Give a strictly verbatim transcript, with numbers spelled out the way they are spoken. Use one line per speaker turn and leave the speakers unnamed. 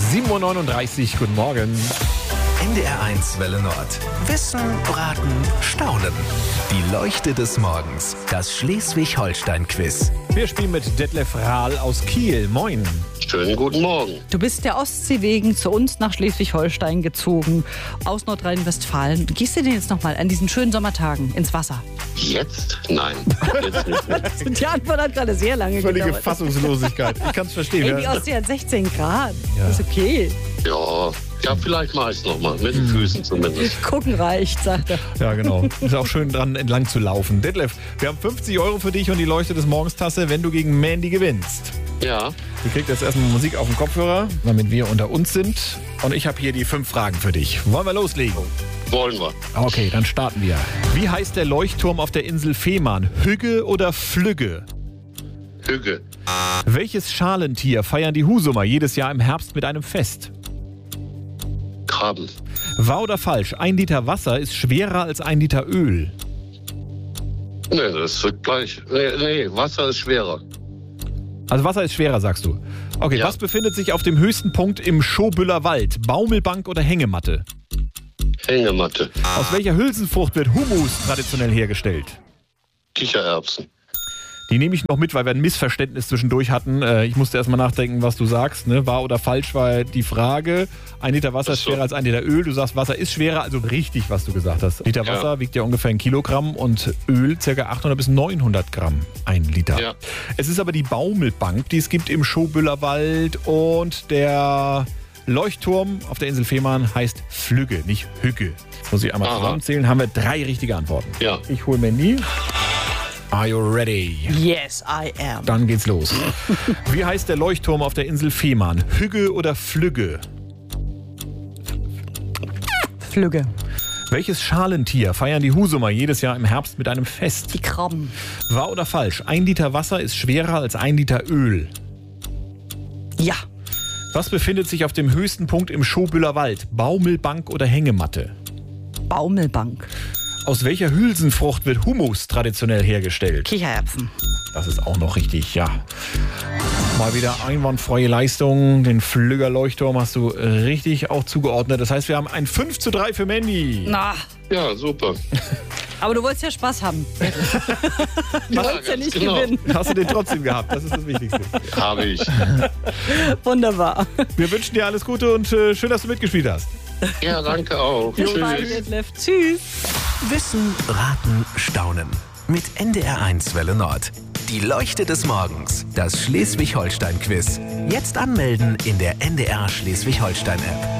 sieben Uhr neununddreißig, guten Morgen.
N D R eins Welle Nord. Wissen, Raten, Staunen. Die Leuchte des Morgens. Das Schleswig-Holstein-Quiz.
Wir spielen mit Detlef Rahl aus Kiel. Moin.
Schönen guten Morgen.
Du bist der Ostsee wegen zu uns nach Schleswig-Holstein gezogen, aus Nordrhein-Westfalen. Gehst du denn jetzt nochmal an diesen schönen Sommertagen ins Wasser?
Jetzt? Nein. Jetzt nicht mehr.
Die Antwort hat gerade sehr lange
Völlige
gedauert.
Fassungslosigkeit. Ich kann es verstehen.
Ey, die
Ja.
Ostsee hat sechzehn Grad.
Ja.
Ist okay.
Ja, ja, vielleicht mache ich es nochmal. Mit den Füßen zumindest.
Gucken reicht, sagt er.
Ja, genau. Ist auch schön dran, entlang zu laufen. Detlef, wir haben fünfzig Euro für dich und die Leuchte des Morgens-Tasse, wenn du gegen Mandy gewinnst.
Ja,
Du kriegst jetzt erstmal Musik auf den Kopfhörer, damit wir unter uns sind. Und ich habe hier die fünf Fragen für dich. Wollen wir loslegen?
wollen wir.
Okay, dann starten wir. Wie heißt der Leuchtturm auf der Insel Fehmarn? Hügge oder Flügge?
Hügge.
Welches Schalentier feiern die Husumer jedes Jahr im Herbst mit einem Fest?
Krabben.
Wahr oder falsch? Ein Liter Wasser ist schwerer als ein Liter Öl.
Nee, das ist gleich. Nee, nee, Wasser ist schwerer.
Also Wasser ist schwerer, sagst du. Okay,
Ja.
was befindet sich auf dem höchsten Punkt im Schobüller Wald? Baumelbank oder Hängematte?
Hängematte.
Aus welcher Hülsenfrucht wird Hummus traditionell hergestellt?
Kichererbsen.
Die nehme ich noch mit, weil wir ein Missverständnis zwischendurch hatten. Äh, Ich musste erst mal nachdenken, was du sagst. Ne? Wahr oder falsch war die Frage. Ein Liter Wasser ist
Ach so.
schwerer als ein Liter Öl. Du sagst, Wasser ist schwerer, also richtig, was du gesagt hast. Liter
Ja.
Wasser wiegt ja ungefähr ein Kilogramm und Öl ca. achthundert bis neunhundert Gramm, ein Liter.
Ja.
Es ist aber die Baumelbank, die es gibt im Schobüller Wald, und der Leuchtturm auf der Insel Fehmarn heißt Flügge, nicht Hügge. Jetzt muss ich einmal
Aha.
zusammenzählen, haben wir drei richtige Antworten.
Ja.
Ich hole Mandy. Are you ready?
Yes, I am.
Dann geht's los. Wie heißt der Leuchtturm auf der Insel Fehmarn? Hügge oder Flügge?
Flügge.
Welches Schalentier feiern die Husumer jedes Jahr im Herbst mit einem Fest?
Die Krabben.
Wahr oder falsch? Ein Liter Wasser ist schwerer als ein Liter Öl.
Ja.
Was befindet sich auf dem höchsten Punkt im Schobüller Wald? Baumelbank oder Hängematte?
Baumelbank.
Aus welcher Hülsenfrucht wird Hummus traditionell hergestellt?
Kichererbsen.
Das ist auch noch richtig, ja. Mal wieder einwandfreie Leistung. Den Flügger-Leuchtturm hast du richtig auch zugeordnet. Das heißt, wir haben ein fünf zu drei für Mandy.
Na,
Ja, super.
aber du wolltest ja Spaß haben. Du
Ja,
wolltest ja
ganz
nicht
genau.
gewinnen.
Hast du den trotzdem gehabt? Das ist das Wichtigste.
Habe ich.
Wunderbar.
Wir wünschen dir alles Gute und äh, schön, dass du mitgespielt hast.
Ja, danke auch.
Bis bald,
Tschüss.
Detlef. Tschüss.
Wissen, Raten, Staunen. Mit N D R eins Welle Nord. Die Leuchte des Morgens. Das Schleswig-Holstein-Quiz. Jetzt anmelden in der N D R Schleswig-Holstein-App.